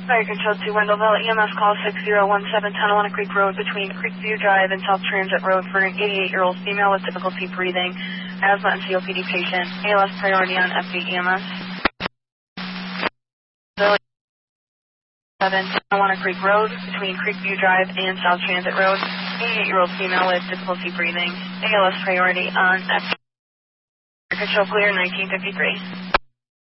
Fire Control to Wendellville, EMS call 6017 Tonawanda Creek Road between Creekview Drive and South Transit Road for an 88-year-old female with difficulty breathing, asthma and COPD patient, ALS priority on FEMS. 7 Tonawanda Creek Road between Creekview Drive and South Transit Road, 88-year-old female with difficulty breathing, ALS priority on Fire Control clear 1953.